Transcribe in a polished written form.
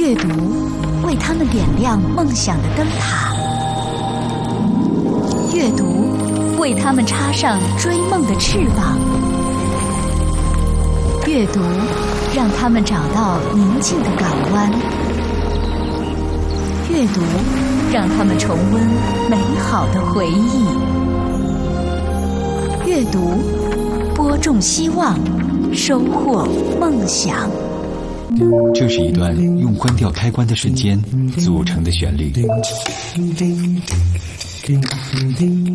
阅读为他们点亮梦想的灯塔，阅读为他们插上追梦的翅膀，阅读让他们找到宁静的港湾，阅读让他们重温美好的回忆，阅读播种希望，收获梦想。 这是一段用关掉开关的瞬间组成的旋律。